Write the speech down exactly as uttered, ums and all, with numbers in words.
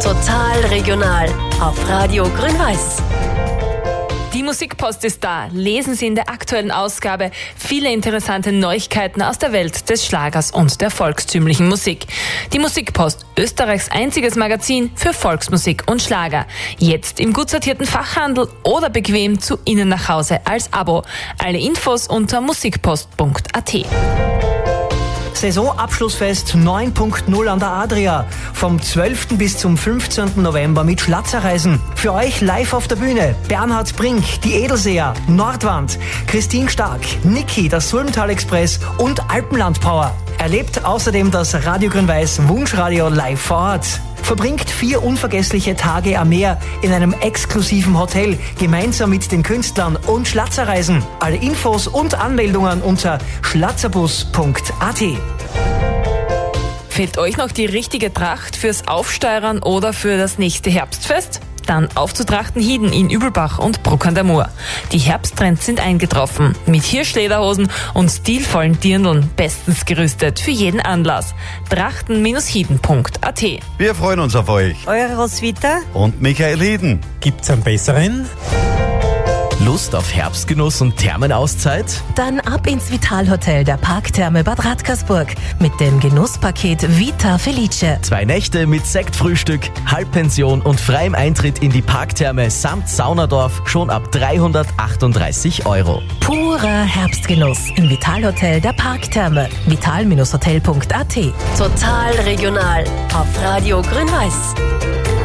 Total regional auf Radio Grün-Weiß. Die Musikpost ist da. Lesen Sie in der aktuellen Ausgabe viele interessante Neuigkeiten aus der Welt des Schlagers und der volkstümlichen Musik. Die Musikpost, Österreichs einziges Magazin für Volksmusik und Schlager. Jetzt im gut sortierten Fachhandel oder bequem zu Ihnen nach Hause als Abo. Alle Infos unter musikpost punkt a t. Saisonabschlussfest neun Punkt null an der Adria. Vom zwölften bis zum fünfzehnten November mit Schlatzerreisen. Für euch live auf der Bühne Bernhard Brink, die Edelseher, Nordwand, Christine Stark, Niki, das Sulmtal Express und Alpenland Power. Erlebt außerdem das Radio Grün-Weiß Wunschradio live vor Ort. Verbringt vier unvergessliche Tage am Meer in einem exklusiven Hotel, gemeinsam mit den Künstlern und Schlatzerreisen. Alle Infos und Anmeldungen unter schlazzerbus punkt a t. Fehlt euch noch die richtige Tracht fürs Aufsteuern oder für das nächste Herbstfest? Dann auf zu Trachtenhieden in Übelbach und Bruck an der Mur. Die Herbsttrends sind eingetroffen. Mit Hirschlederhosen und stilvollen Dirndln bestens gerüstet für jeden Anlass. trachten hieden punkt a t. Wir freuen uns auf euch. Eure Roswitha Und Michael Hieden. Gibt's einen besseren? Lust auf Herbstgenuss und Thermenauszeit? Dann ab ins Vitalhotel der Parktherme Bad Radkersburg mit dem Genusspaket Vita Felice. Zwei Nächte mit Sektfrühstück, Halbpension und freiem Eintritt in die Parktherme samt Saunadorf schon ab dreihundertachtunddreißig Euro. Purer Herbstgenuss im Vitalhotel der Parktherme. vital Bindestrich hotel punkt a t. Total regional auf Radio Grün-Weiß.